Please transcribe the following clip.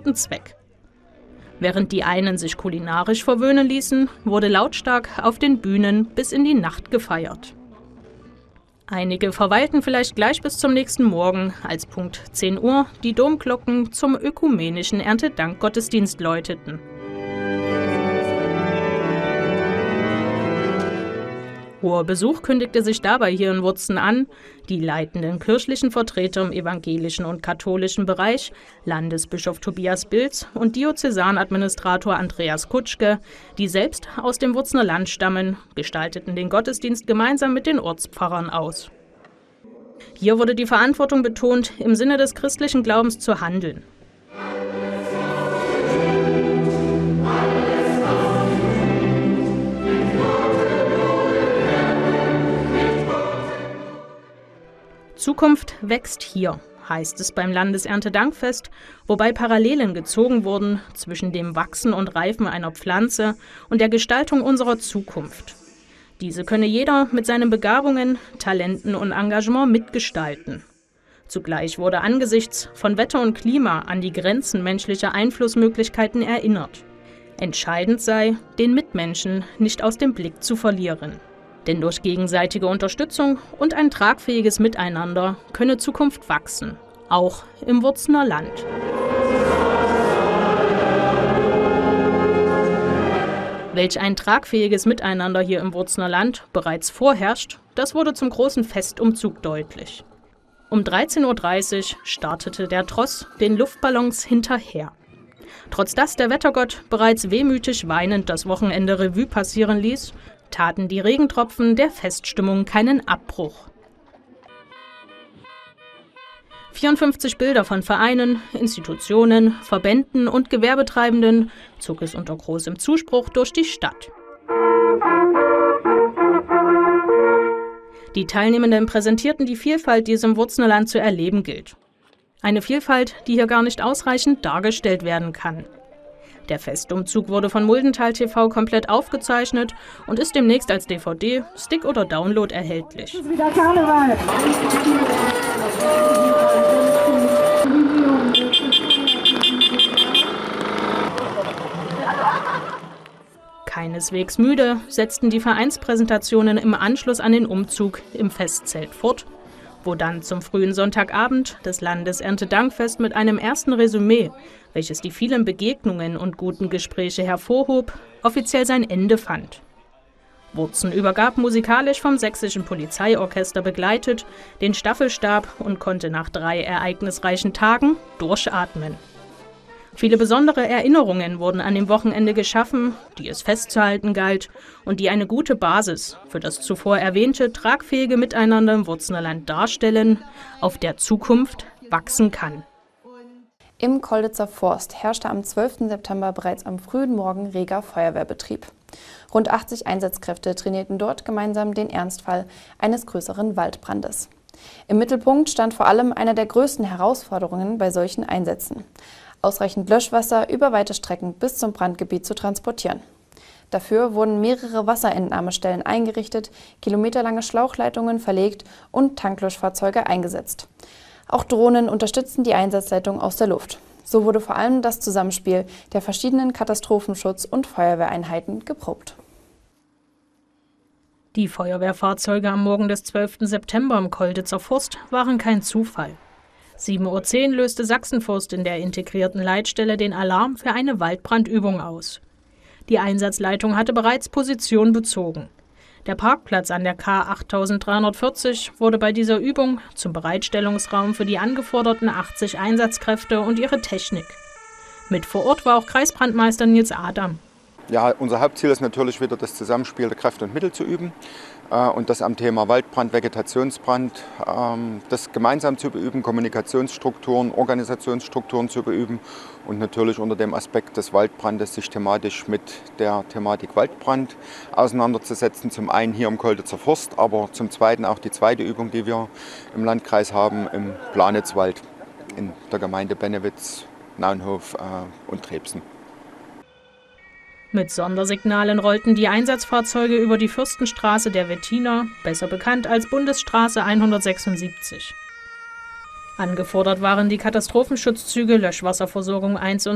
guten Zweck. Während die einen sich kulinarisch verwöhnen ließen, wurde lautstark auf den Bühnen bis in die Nacht gefeiert. Einige verweilten vielleicht gleich bis zum nächsten Morgen, als Punkt 10 Uhr die Domglocken zum ökumenischen Erntedankgottesdienst läuteten. Hoher Besuch kündigte sich dabei hier in Wurzen an. Die leitenden kirchlichen Vertreter im evangelischen und katholischen Bereich, Landesbischof Tobias Bilz und Diözesanadministrator Andreas Kutschke, die selbst aus dem Wurzener Land stammen, gestalteten den Gottesdienst gemeinsam mit den Ortspfarrern aus. Hier wurde die Verantwortung betont, im Sinne des christlichen Glaubens zu handeln. Zukunft wächst hier, heißt es beim Landeserntedankfest, wobei Parallelen gezogen wurden zwischen dem Wachsen und Reifen einer Pflanze und der Gestaltung unserer Zukunft. Diese könne jeder mit seinen Begabungen, Talenten und Engagement mitgestalten. Zugleich wurde angesichts von Wetter und Klima an die Grenzen menschlicher Einflussmöglichkeiten erinnert. Entscheidend sei, den Mitmenschen nicht aus dem Blick zu verlieren. Denn durch gegenseitige Unterstützung und ein tragfähiges Miteinander könne Zukunft wachsen, auch im Wurzener Land. Welch ein tragfähiges Miteinander hier im Wurzener Land bereits vorherrscht, das wurde zum großen Festumzug deutlich. Um 13:30 Uhr startete der Tross den Luftballons hinterher. Trotz dass der Wettergott bereits wehmütig weinend das Wochenende Revue passieren ließ, taten die Regentropfen der Feststimmung keinen Abbruch. 54 Bilder von Vereinen, Institutionen, Verbänden und Gewerbetreibenden zog es unter großem Zuspruch durch die Stadt. Die Teilnehmenden präsentierten die Vielfalt, die es im Wurzener Land zu erleben gilt. Eine Vielfalt, die hier gar nicht ausreichend dargestellt werden kann. Der Festumzug wurde von Muldental TV komplett aufgezeichnet und ist demnächst als DVD, Stick oder Download erhältlich. Es ist wieder Karneval. Keineswegs müde setzten die Vereinspräsentationen im Anschluss an den Umzug im Festzelt fort, wo dann zum frühen Sonntagabend das Landeserntedankfest mit einem ersten Resümee, welches die vielen Begegnungen und guten Gespräche hervorhob, offiziell sein Ende fand. Wurzen übergab musikalisch vom Sächsischen Polizeiorchester begleitet den Staffelstab und konnte nach 3 ereignisreichen Tagen durchatmen. Viele besondere Erinnerungen wurden an dem Wochenende geschaffen, die es festzuhalten galt und die eine gute Basis für das zuvor erwähnte tragfähige Miteinander im Wurzener Land darstellen, auf der Zukunft wachsen kann. Im Kolditzer Forst herrschte am 12. September bereits am frühen Morgen reger Feuerwehrbetrieb. Rund 80 Einsatzkräfte trainierten dort gemeinsam den Ernstfall eines größeren Waldbrandes. Im Mittelpunkt stand vor allem eine der größten Herausforderungen bei solchen Einsätzen: ausreichend Löschwasser über weite Strecken bis zum Brandgebiet zu transportieren. Dafür wurden mehrere Wasserentnahmestellen eingerichtet, kilometerlange Schlauchleitungen verlegt und Tanklöschfahrzeuge eingesetzt. Auch Drohnen unterstützten die Einsatzleitung aus der Luft. So wurde vor allem das Zusammenspiel der verschiedenen Katastrophenschutz- und Feuerwehreinheiten geprobt. Die Feuerwehrfahrzeuge am Morgen des 12. September im Kolditzer Forst waren kein Zufall. 7:10 Uhr löste Sachsenforst in der integrierten Leitstelle den Alarm für eine Waldbrandübung aus. Die Einsatzleitung hatte bereits Position bezogen. Der Parkplatz an der K 8340 wurde bei dieser Übung zum Bereitstellungsraum für die angeforderten 80 Einsatzkräfte und ihre Technik. Mit vor Ort war auch Kreisbrandmeister Nils Adam. Ja, unser Hauptziel ist natürlich wieder das Zusammenspiel der Kräfte und Mittel zu üben und das am Thema Waldbrand, Vegetationsbrand, das gemeinsam zu beüben, Kommunikationsstrukturen, Organisationsstrukturen zu beüben und natürlich unter dem Aspekt des Waldbrandes sich thematisch mit der Thematik Waldbrand auseinanderzusetzen. Zum einen hier im Kolditzer Forst, aber zum zweiten auch die zweite Übung, die wir im Landkreis haben, im Planitzwald in der Gemeinde Bennewitz, Naunhof und Trebsen. Mit Sondersignalen rollten die Einsatzfahrzeuge über die Fürstenstraße der Wettiner, besser bekannt als Bundesstraße 176. Angefordert waren die Katastrophenschutzzüge Löschwasserversorgung 1 und